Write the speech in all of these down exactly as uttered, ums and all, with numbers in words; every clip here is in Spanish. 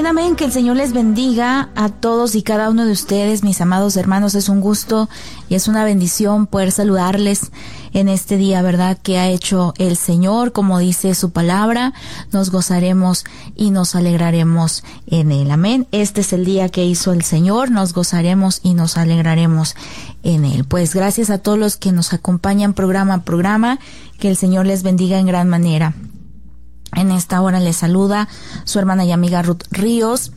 Amén, amén, que el Señor les bendiga a todos y cada uno de ustedes, mis amados hermanos. Es un gusto y es una bendición poder saludarles en este día, ¿verdad?, que ha hecho el Señor. Como dice su palabra, nos gozaremos y nos alegraremos en él. Amén. Este es el día que hizo el Señor, nos gozaremos y nos alegraremos en él. Pues gracias a todos los que nos acompañan programa a programa, que el Señor les bendiga en gran manera. En esta hora les saluda su hermana y amiga Ruth Ríos.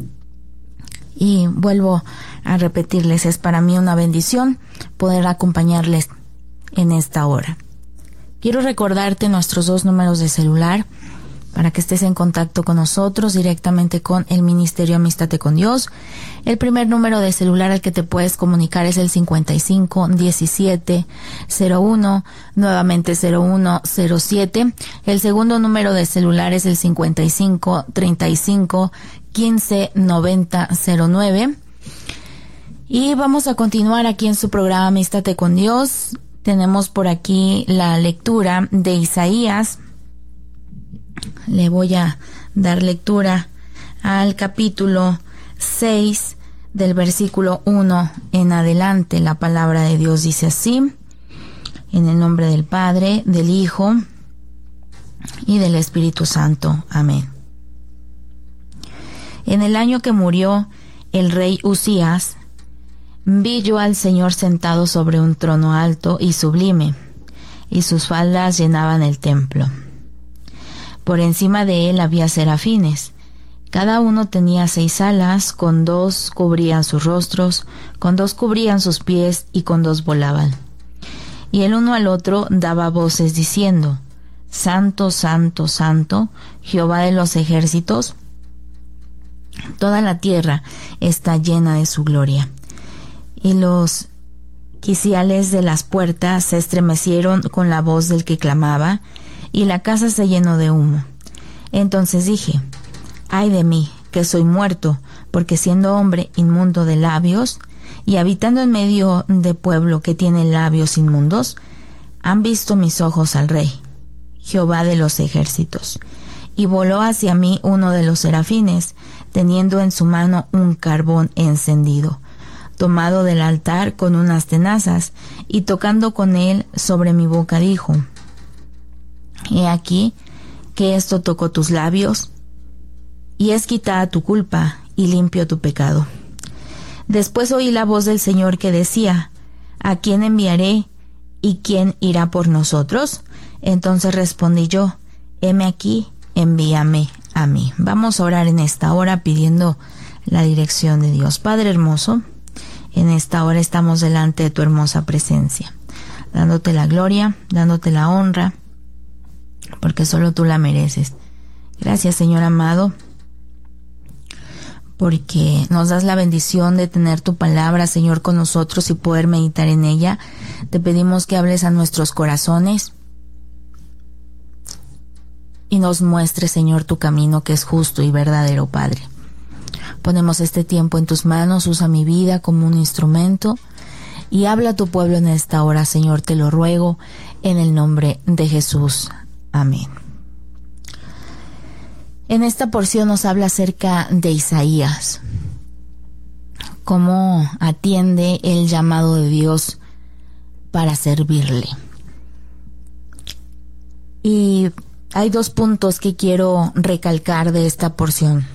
Y vuelvo a repetirles, es para mí una bendición poder acompañarles en esta hora. Quiero recordarte nuestros dos números de celular para que estés en contacto con nosotros directamente con el Ministerio Amístate con Dios. El primer número de celular al que te puedes comunicar es el cincuenta y cinco diecisiete cero uno, nuevamente cero uno cero siete. El segundo número de celular es el cincuenta y cinco treinta y cinco quince noventa cero nueve. Y vamos a continuar aquí en su programa Amístate con Dios. Tenemos por aquí la lectura de Isaías. Le voy a dar lectura al capítulo seis del versículo uno en adelante. La palabra de Dios dice así: en el nombre del Padre, del Hijo y del Espíritu Santo. Amén. En el año que murió el rey Usías, vi yo al Señor sentado sobre un trono alto y sublime, y sus faldas llenaban el templo. Por encima de él había serafines. Cada uno tenía seis alas, con dos cubrían sus rostros, con dos cubrían sus pies y con dos volaban. Y el uno al otro daba voces diciendo: Santo, Santo, Santo, Jehová de los ejércitos, toda la tierra está llena de su gloria. Y los quiciales de las puertas se estremecieron con la voz del que clamaba, y la casa se llenó de humo. Entonces dije: ay de mí, que soy muerto, porque siendo hombre inmundo de labios, y habitando en medio de pueblo que tiene labios inmundos, han visto mis ojos al Rey, Jehová de los ejércitos. Y voló hacia mí uno de los serafines, teniendo en su mano un carbón encendido, tomado del altar con unas tenazas, y tocando con él sobre mi boca dijo: He aquí que esto tocó tus labios, y es quitada tu culpa y limpio tu pecado. Después oí la voz del Señor que decía: ¿a quién enviaré y quién irá por nosotros? Entonces respondí yo: heme aquí, envíame a mí. Vamos a orar en esta hora pidiendo la dirección de Dios. Padre hermoso, en esta hora estamos delante de tu hermosa presencia, dándote la gloria, dándote la honra, porque solo tú la mereces. Gracias, Señor amado, porque nos das la bendición de tener tu palabra, Señor, con nosotros y poder meditar en ella. Te pedimos que hables a nuestros corazones y nos muestres, Señor, tu camino que es justo y verdadero, Padre. Ponemos este tiempo en tus manos, usa mi vida como un instrumento y habla a tu pueblo en esta hora, Señor, te lo ruego en el nombre de Jesús. Amén. En esta porción nos habla acerca de Isaías, cómo atiende el llamado de Dios para servirle. Y hay dos puntos que quiero recalcar de esta porción.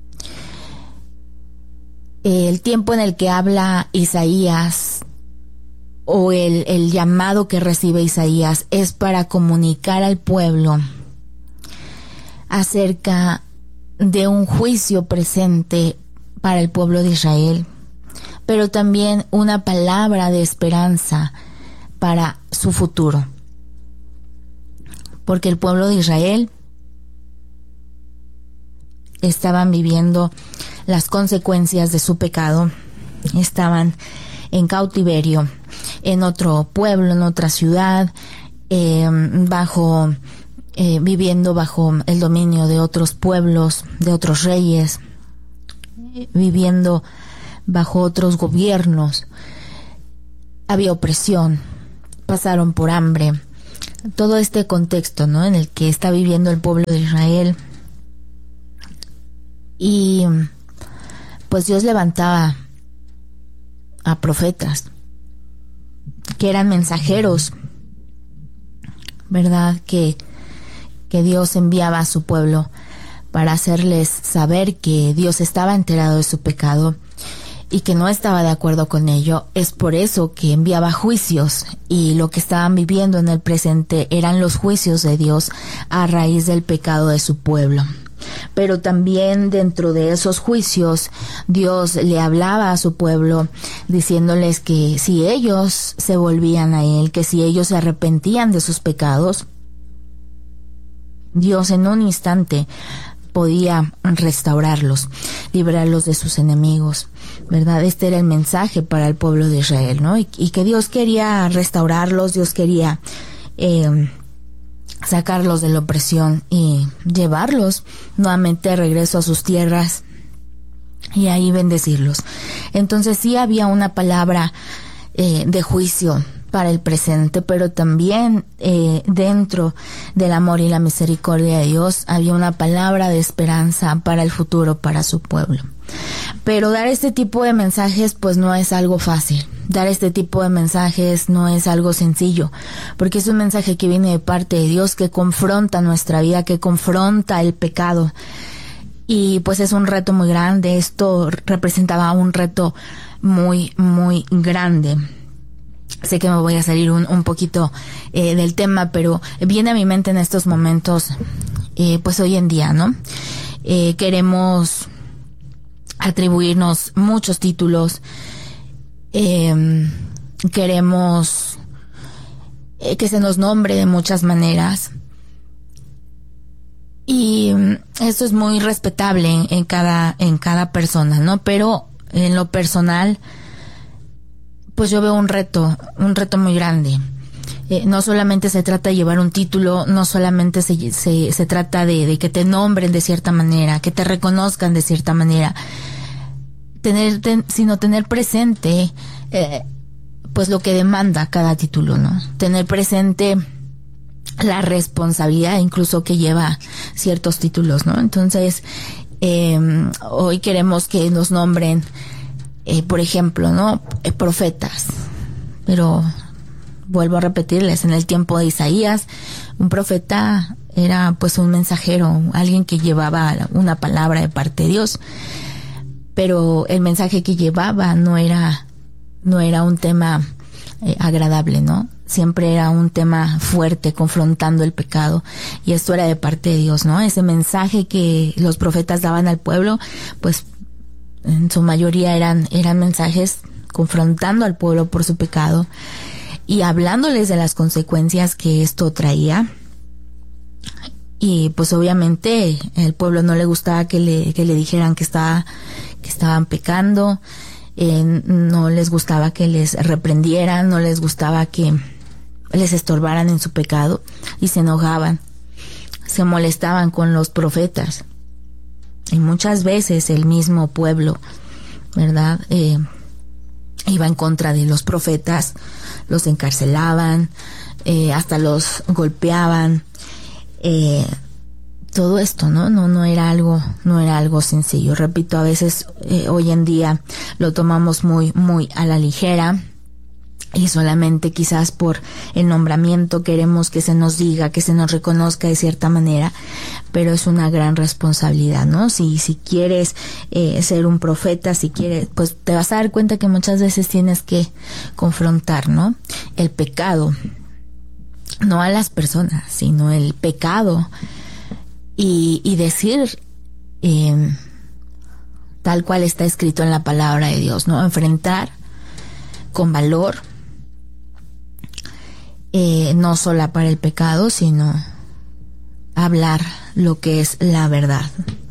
El tiempo en el que habla Isaías, o el, el llamado que recibe Isaías, es para comunicar al pueblo acerca de un juicio presente para el pueblo de Israel, pero también una palabra de esperanza para su futuro. Porque el pueblo de Israel estaban viviendo las consecuencias de su pecado, estaban en cautiverio, en otro pueblo, en otra ciudad, eh, bajo, eh, viviendo bajo el dominio de otros pueblos, de otros reyes, viviendo bajo otros gobiernos. Había opresión, pasaron por hambre. Todo este contexto, ¿no?, en el que está viviendo el pueblo de Israel Y pues Dios levantaba a profetas que eran mensajeros, ¿verdad? Que, que Dios enviaba a su pueblo para hacerles saber que Dios estaba enterado de su pecado y que no estaba de acuerdo con ello. Es por eso que enviaba juicios, y lo que estaban viviendo en el presente eran los juicios de Dios a raíz del pecado de su pueblo. Pero también dentro de esos juicios, Dios le hablaba a su pueblo diciéndoles que si ellos se volvían a Él, que si ellos se arrepentían de sus pecados, Dios en un instante podía restaurarlos, librarlos de sus enemigos, ¿verdad? Este era el mensaje para el pueblo de Israel, ¿no? Y, y que Dios quería restaurarlos, Dios quería eh, sacarlos de la opresión y llevarlos nuevamente de regreso a sus tierras y ahí bendecirlos. Entonces sí había una palabra eh, de juicio para el presente, pero también eh, dentro del amor y la misericordia de Dios había una palabra de esperanza para el futuro, para su pueblo. Pero dar este tipo de mensajes pues no es algo fácil. Dar este tipo de mensajes no es algo sencillo, porque es un mensaje que viene de parte de Dios, que confronta nuestra vida, que confronta el pecado. Y pues es un reto muy grande. Esto representaba un reto muy, muy grande. Sé que me voy a salir un, un poquito eh, del tema, pero viene a mi mente en estos momentos, eh, pues hoy en día, ¿no? Eh, queremos atribuirnos muchos títulos, eh, queremos eh, que se nos nombre de muchas maneras, y esto es muy respetable en, en cada, en cada persona, ¿no? Pero en lo personal, pues yo veo un reto, un reto muy grande. Eh, no solamente se trata de llevar un título, no solamente se, se, se trata de, de que te nombren de cierta manera, que te reconozcan de cierta manera, tener, ten, sino tener presente, eh, pues lo que demanda cada título, ¿no? Tener presente la responsabilidad incluso que lleva ciertos títulos, ¿no? Entonces, eh, hoy queremos que nos nombren, Eh, por ejemplo, ¿no? Eh, profetas. Pero vuelvo a repetirles, en el tiempo de Isaías, un profeta era pues un mensajero, alguien que llevaba una palabra de parte de Dios. Pero el mensaje que llevaba no era, no era un tema eh, agradable, ¿no? Siempre era un tema fuerte, confrontando el pecado. Y esto era de parte de Dios, ¿no? Ese mensaje que los profetas daban al pueblo, pues en su mayoría eran, eran mensajes confrontando al pueblo por su pecado y hablándoles de las consecuencias que esto traía. Y pues obviamente el pueblo no le gustaba que le, que le dijeran que estaba, que estaban pecando, eh, no les gustaba que les reprendieran, no les gustaba que les estorbaran en su pecado, y se enojaban, se molestaban con los profetas. Y muchas veces el mismo pueblo, ¿verdad? Eh, iba en contra de los profetas, los encarcelaban, eh, hasta los golpeaban. Eh, todo esto, ¿no? No, no era algo, no era algo sencillo. Repito, a veces eh, hoy en día lo tomamos muy, muy a la ligera. Y solamente quizás por el nombramiento queremos que se nos diga, que se nos reconozca de cierta manera, pero es una gran responsabilidad, ¿no? Si, si quieres eh, ser un profeta, si quieres, pues te vas a dar cuenta que muchas veces tienes que confrontar, ¿no? El pecado, no a las personas, sino el pecado, y, y decir eh, tal cual está escrito en la palabra de Dios, ¿no? Enfrentar con valor, Eh, no solo para el pecado, sino hablar lo que es la verdad.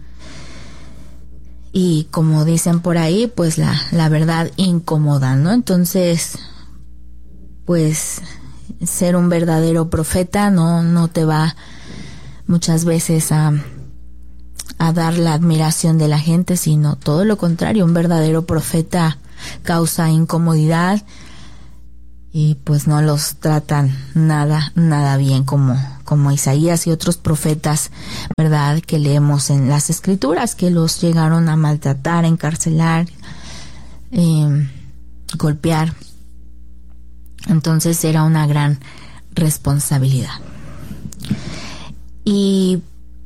Y como dicen por ahí, pues la, la verdad incomoda, ¿no? Entonces, pues ser un verdadero profeta no, no te va muchas veces a, a dar la admiración de la gente, sino todo lo contrario. Un verdadero profeta causa incomodidad, y pues no los tratan nada, nada bien como, como como Isaías y otros profetas, ¿verdad?, que leemos en las Escrituras, que los llegaron a maltratar, a encarcelar, eh, golpear. Entonces era una gran responsabilidad. Y,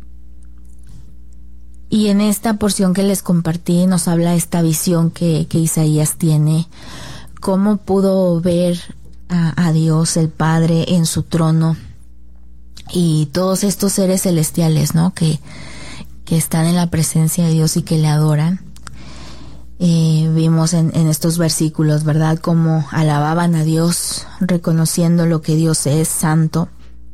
y en esta porción que les compartí nos habla esta visión que, que Isaías tiene, cómo pudo ver a, a Dios el Padre en su trono y todos estos seres celestiales, ¿no?, que, que están en la presencia de Dios y que le adoran. Eh, vimos en, en estos versículos, ¿verdad?, cómo alababan a Dios, reconociendo lo que Dios es, santo.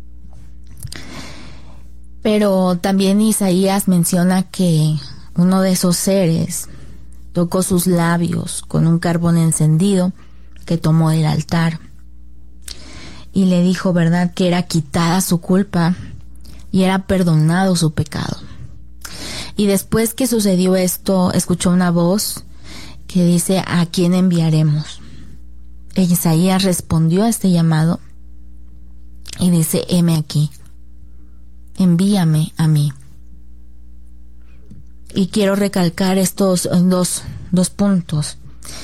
Pero también Isaías menciona que uno de esos seres tocó sus labios con un carbón encendido que tomó del altar y le dijo, ¿verdad?, que era quitada su culpa y era perdonado su pecado. Y después que sucedió esto, escuchó una voz que dice, ¿a quién enviaremos? E Isaías respondió a este llamado y dice, heme aquí, envíame a mí. Y quiero recalcar estos dos, dos puntos.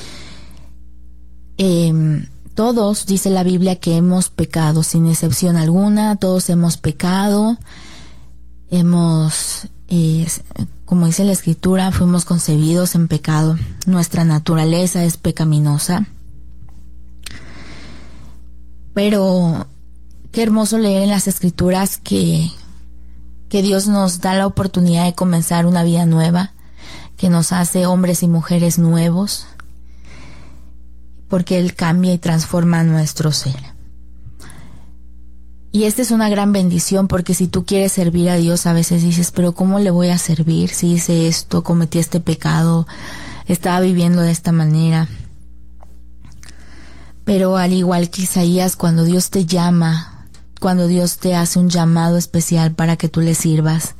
Eh, todos, dice la Biblia, que hemos pecado, sin excepción alguna, todos hemos pecado, hemos... Eh, como dice la Escritura, fuimos concebidos en pecado. Nuestra naturaleza es pecaminosa. Pero qué hermoso leer en las Escrituras que, que Dios nos da la oportunidad de comenzar una vida nueva, que nos hace hombres y mujeres nuevos, porque Él cambia y transforma nuestro ser. Y esta es una gran bendición, porque si tú quieres servir a Dios, a veces dices, pero ¿cómo le voy a servir si hice esto, cometí este pecado, estaba viviendo de esta manera? Pero al igual que Isaías, cuando Dios te llama, cuando Dios te hace un llamado especial para que tú le sirvas,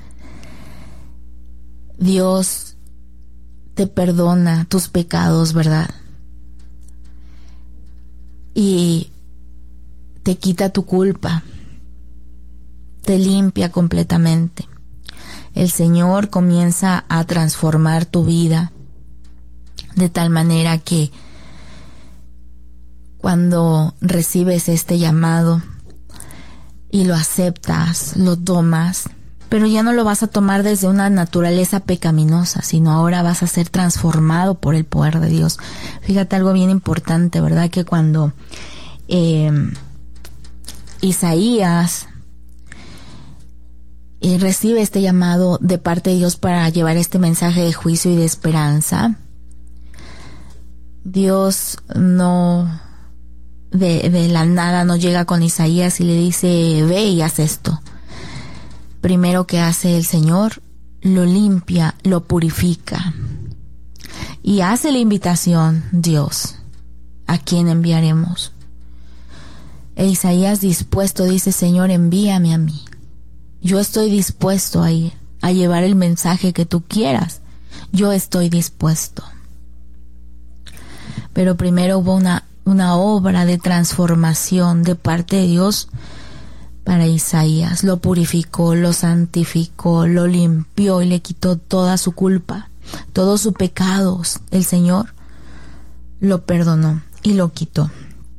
Dios te perdona tus pecados, ¿verdad? Y te quita tu culpa, te limpia completamente. El Señor comienza a transformar tu vida de tal manera que cuando recibes este llamado y lo aceptas, lo tomas, pero ya no lo vas a tomar desde una naturaleza pecaminosa, sino ahora vas a ser transformado por el poder de Dios. Fíjate algo bien importante, ¿verdad? Que cuando eh, Isaías y recibe este llamado de parte de Dios para llevar este mensaje de juicio y de esperanza, Dios no de, de la nada no llega con Isaías y le dice, ve y haz esto. Primero que hace el Señor, lo limpia, lo purifica y hace la invitación, Dios, ¿a quién enviaremos? E Isaías dispuesto dice, Señor, envíame a mí. Yo estoy dispuesto a ir, a llevar el mensaje que tú quieras. Yo estoy dispuesto. Pero primero hubo una, una obra de transformación de parte de Dios para Isaías. Lo purificó, lo santificó, lo limpió y le quitó toda su culpa, todos sus pecados. El Señor lo perdonó y lo quitó.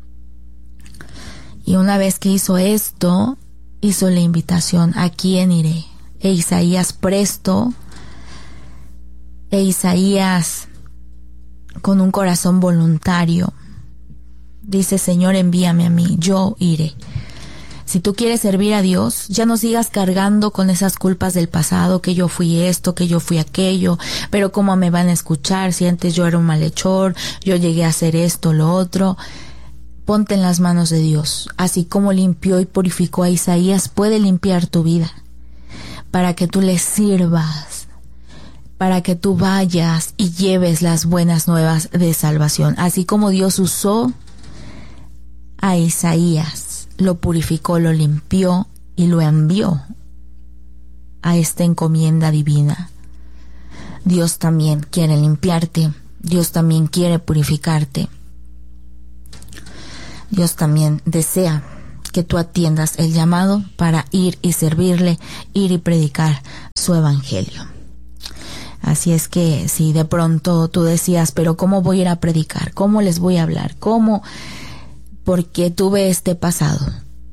Y una vez que hizo esto, hizo la invitación, ¿a quién iré? E Isaías presto, e Isaías con un corazón voluntario, dice, Señor, envíame a mí, yo iré. Si tú quieres servir a Dios, ya no sigas cargando con esas culpas del pasado, que yo fui esto, que yo fui aquello, pero ¿cómo me van a escuchar si antes yo era un malhechor, yo llegué a hacer esto, lo otro? Ponte en las manos de Dios. Así como limpió y purificó a Isaías, puede limpiar tu vida para que tú le sirvas, para que tú vayas y lleves las buenas nuevas de salvación. Así como Dios usó a Isaías, lo purificó, lo limpió y lo envió a esta encomienda divina. Dios también quiere limpiarte, Dios también quiere purificarte. Dios también desea que tú atiendas el llamado para ir y servirle, ir y predicar su evangelio. Así es que si de pronto tú decías, pero ¿cómo voy a ir a predicar? ¿Cómo les voy a hablar? ¿Cómo? Porque tuve este pasado.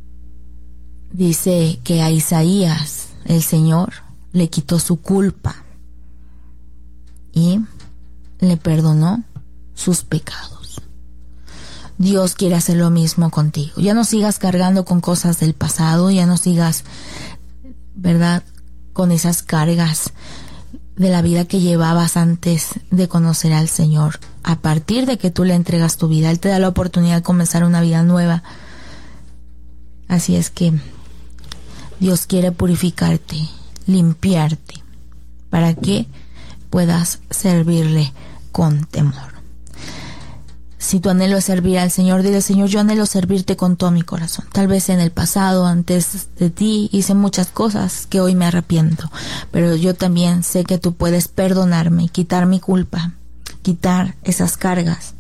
Dice que a Isaías el Señor le quitó su culpa y le perdonó sus pecados. Dios quiere hacer lo mismo contigo. Ya no sigas cargando con cosas del pasado, ya no sigas, ¿verdad?, con esas cargas de la vida que llevabas antes de conocer al Señor. A partir de que tú le entregas tu vida, Él te da la oportunidad de comenzar una vida nueva. Así es que Dios quiere purificarte, limpiarte, para que puedas servirle con temor. Si tu anhelo es servir al Señor, dile: Señor, yo anhelo servirte con todo mi corazón. Tal vez en el pasado, antes de ti, hice muchas cosas que hoy me arrepiento, pero yo también sé que tú puedes perdonarme, quitar mi culpa, quitar esas cargas.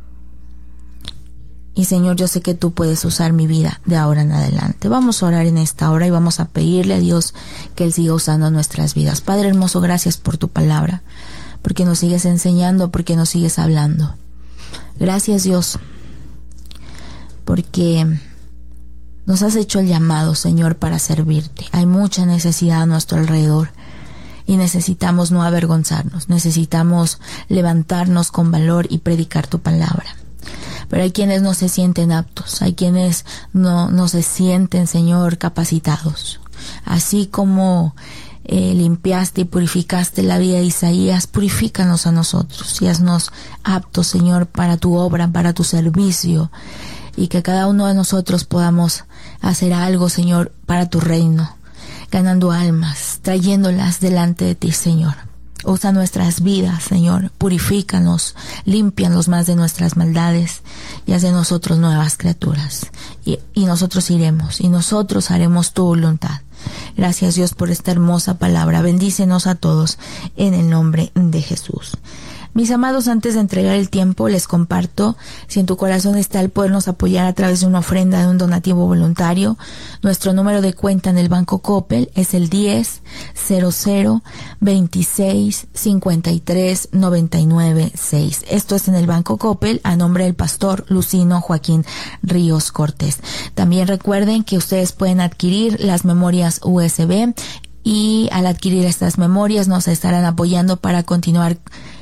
Y Señor, yo sé que tú puedes usar mi vida de ahora en adelante. Vamos a orar en esta hora y vamos a pedirle a Dios que Él siga usando nuestras vidas. Padre hermoso, gracias por tu palabra, porque nos sigues enseñando, porque nos sigues hablando. Gracias, Dios, porque nos has hecho el llamado, Señor, para servirte. Hay mucha necesidad a nuestro alrededor y necesitamos no avergonzarnos, necesitamos levantarnos con valor y predicar tu palabra. Pero hay quienes no se sienten aptos, hay quienes no, no se sienten, Señor, capacitados. Así como Eh, limpiaste y purificaste la vida de Isaías, purifícanos a nosotros y haznos aptos, Señor, para tu obra, para tu servicio, y que cada uno de nosotros podamos hacer algo, Señor, para tu reino, ganando almas, trayéndolas delante de ti, Señor. Usa nuestras vidas, Señor, purifícanos, límpianos más de nuestras maldades y haz de nosotros nuevas criaturas. Y, y nosotros iremos y nosotros haremos tu voluntad. Gracias, Dios, por esta hermosa palabra. Bendícenos a todos en el nombre de Jesús. Mis amados, antes de entregar el tiempo, les comparto, si en tu corazón está el podernos apoyar a través de una ofrenda, de un donativo voluntario, nuestro número de cuenta en el Banco Coppel es el diez cero cero veintiséis cincuenta y tres noventa y nueve seis. Esto es en el Banco Coppel, a nombre del pastor Lucino Joaquín Ríos Cortés. También recuerden que ustedes pueden adquirir las memorias U S B, y al adquirir estas memorias nos estarán apoyando para continuar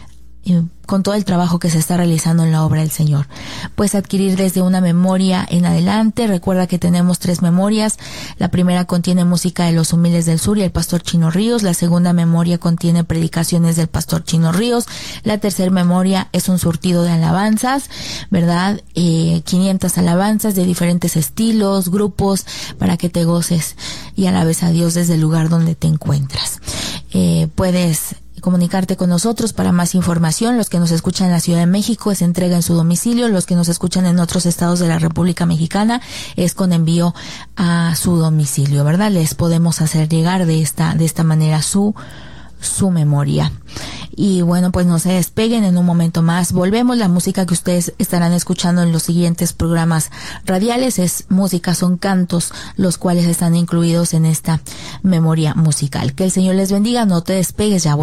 con todo el trabajo que se está realizando en la obra del Señor. Puedes adquirir desde una memoria en adelante. Recuerda que tenemos tres memorias. La primera contiene música de los Humildes del Sur y el pastor Chino Ríos. La segunda memoria contiene predicaciones del pastor Chino Ríos. La tercera memoria es un surtido de alabanzas, ¿verdad? Eh, quinientas alabanzas de diferentes estilos, grupos, para que te goces y alabes a Dios desde el lugar donde te encuentras. Eh, puedes comunicarte con nosotros para más información. Los que nos escuchan en la Ciudad de México es entrega en su domicilio. Los que nos escuchan en otros estados de la República Mexicana es con envío a su domicilio, ¿verdad? Les podemos hacer llegar de esta, de esta manera su, su memoria. Y bueno, pues no se despeguen, en un momento más volvemos. La música que ustedes estarán escuchando en los siguientes programas radiales es música, son cantos, los cuales están incluidos en esta memoria musical. Que el Señor les bendiga, no te despegues, ya volvemos.